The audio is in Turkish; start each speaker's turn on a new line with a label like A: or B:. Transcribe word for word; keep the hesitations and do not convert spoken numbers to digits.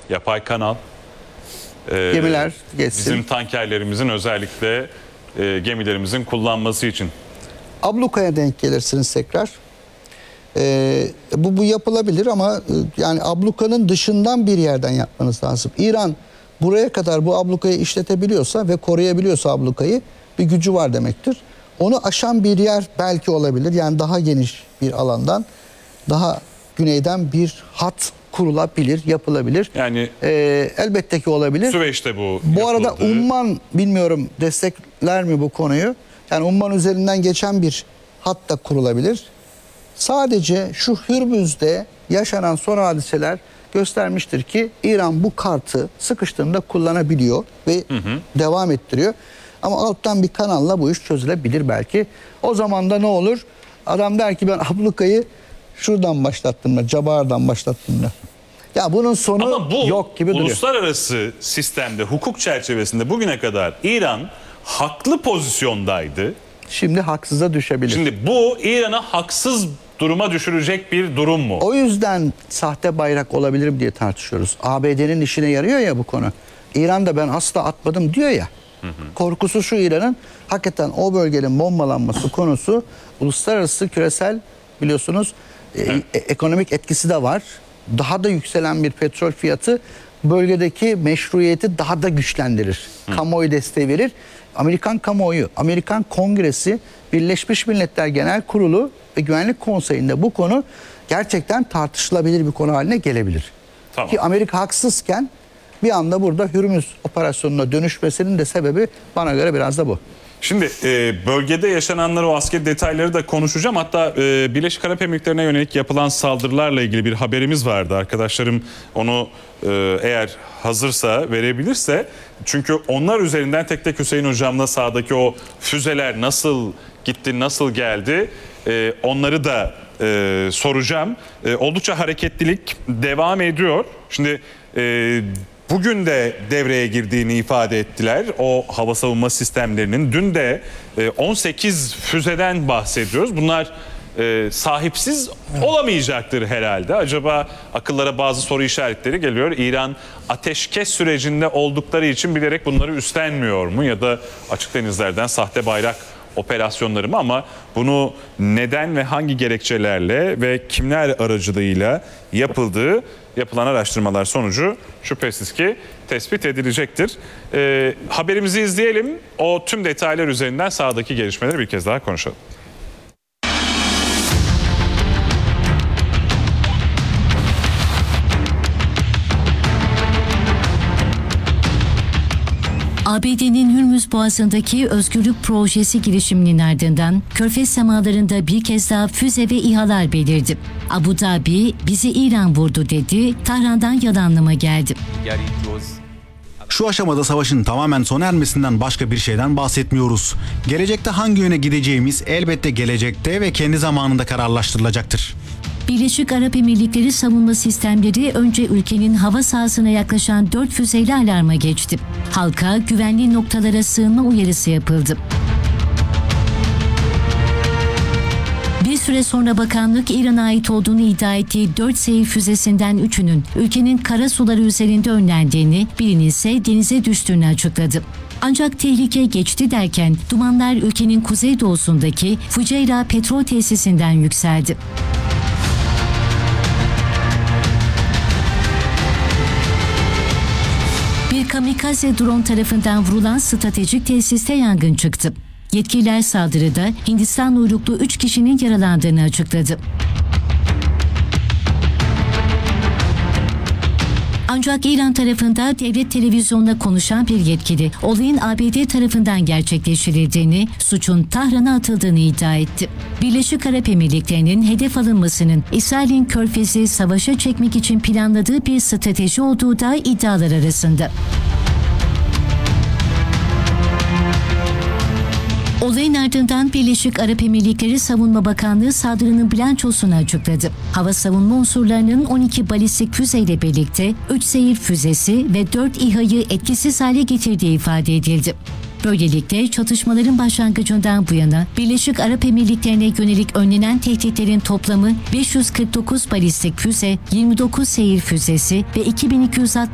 A: yapay kanal. E,
B: Gemiler geçsin.
A: Bizim tankerlerimizin, özellikle e, gemilerimizin kullanması için.
B: Ablukaya denk gelirsiniz tekrar. Ee, bu, bu yapılabilir ama e, yani ablukanın dışından bir yerden yapmanız lazım. İran buraya kadar bu ablukayı işletebiliyorsa ve koruyabiliyorsa ablukayı, bir gücü var demektir. Onu aşan bir yer belki olabilir. Yani daha geniş bir alandan, daha güneyden bir hat kurulabilir, yapılabilir.
A: Yani
B: ee, elbette ki olabilir.
A: Süveyş'te bu
B: Bu
A: yapıldı.
B: arada Umman, bilmiyorum destekler mi bu konuyu? Yani Umman üzerinden geçen bir hat da kurulabilir. Sadece şu Hürmüz'de yaşanan son hadiseler göstermiştir ki İran bu kartı sıkıştığında kullanabiliyor ve hı hı. devam ettiriyor. Ama alttan bir kanalla bu iş çözülebilir belki. O zaman da ne olur? Adam der ki ben ablukayı şuradan başlattım da, Cabar'dan başlattım da. Ya bunun sonu
A: Ama bu,
B: yok gibi duruyor.
A: Uluslararası sistemde, hukuk çerçevesinde bugüne kadar İran haklı pozisyondaydı.
B: Şimdi haksıza düşebilir.
A: Şimdi bu İran'ı haksız duruma düşürecek bir durum mu?
B: O yüzden sahte bayrak olabilir mi diye tartışıyoruz. A B D'nin işine yarıyor ya bu konu. İran da ben asla atmadım diyor ya. Hı hı. Korkusu şu İran'ın, hakikaten o bölgenin bombalanması konusu uluslararası, küresel, biliyorsunuz e, e, ekonomik etkisi de var. Daha da yükselen bir petrol fiyatı bölgedeki meşruiyeti daha da güçlendirir. Hı. Kamuoyu desteği verir. Amerikan kamuoyu, Amerikan Kongresi, Birleşmiş Milletler Genel Kurulu ve Güvenlik Konseyi'nde bu konu gerçekten tartışılabilir bir konu haline gelebilir. Tamam. Ki Amerika haksızken bir anda burada Hürmüz operasyonuna dönüşmesinin de sebebi bana göre biraz da bu.
A: Şimdi e, bölgede yaşananlar, o askeri detayları da konuşacağım. Hatta e, Birleşik Arap Emirlikleri'ne yönelik yapılan saldırılarla ilgili bir haberimiz vardı. Arkadaşlarım onu e, eğer hazırsa, verebilirse. Çünkü onlar üzerinden tek tek Hüseyin Hocam'la sahadaki o füzeler nasıl gitti, nasıl geldi, e, onları da e, soracağım. E, oldukça hareketlilik devam ediyor. Şimdi e, bugün de devreye girdiğini ifade ettiler o hava savunma sistemlerinin. Dün de on sekiz füzeden bahsediyoruz. Bunlar e, sahipsiz olamayacaktır herhalde. Acaba akıllara bazı soru işaretleri geliyor. İran ateşkes sürecinde oldukları için bilerek bunları üstlenmiyor mu? Ya da açık denizlerden sahte bayrak operasyonları mı? Ama bunu neden ve hangi gerekçelerle ve kimler aracılığıyla yapıldığı, yapılan araştırmalar sonucu şüphesiz ki tespit edilecektir. Ee, haberimizi izleyelim. O tüm detaylar üzerinden sahadaki gelişmeleri bir kez daha konuşalım.
C: A B D'nin Hürmüz Boğazı'ndaki Özgürlük Projesi girişiminin ardından Körfez semalarında bir kez daha füze ve İHA'lar belirdi. Abu Dhabi bizi İran vurdu dedi, Tahran'dan yalanlama geldi.
D: Şu aşamada savaşın tamamen sona ermesinden başka bir şeyden bahsetmiyoruz. Gelecekte hangi yöne gideceğimiz elbette gelecekte ve kendi zamanında kararlaştırılacaktır.
C: Birleşik Arap Emirlikleri savunma sistemleri önce ülkenin hava sahasına yaklaşan dört füzeyle alarma geçti. Halka güvenli noktalara sığınma uyarısı yapıldı. Bir süre sonra bakanlık İran'a ait olduğunu iddia ettiği dört Seyir füzesinden üçünün ülkenin kara suları üzerinde önlendiğini, birinin ise denize düştüğünü açıkladı. Ancak tehlike geçti derken dumanlar ülkenin kuzeydoğusundaki Fuceyra petrol tesisinden yükseldi. Bir kamikaze drone tarafından vurulan stratejik tesiste yangın çıktı. Yetkililer saldırıda Hindistan uyruklu üç kişinin yaralandığını açıkladı. Ancak İran tarafında devlet televizyonuna konuşan bir yetkili, olayın A B D tarafından gerçekleştirildiğini, suçun Tahran'a atıldığını iddia etti. Birleşik Arap Emirlikleri'nin hedef alınmasının İsrail'in Körfez'i savaşa çekmek için planladığı bir strateji olduğu da iddialar arasında. Olayın ardından Birleşik Arap Emirlikleri Savunma Bakanlığı saldırının bilançosunu açıkladı. Hava savunma unsurlarının on iki balistik füzeyle birlikte üç Seyir füzesi ve dört İHA'yı etkisiz hale getirdiği ifade edildi. Böylelikle çatışmaların başlangıcından bu yana Birleşik Arap Emirlikleri'ne yönelik önlenen tehditlerin toplamı beş yüz kırk dokuz balistik füze, yirmi dokuz Seyir füzesi ve iki bin iki yüz altmış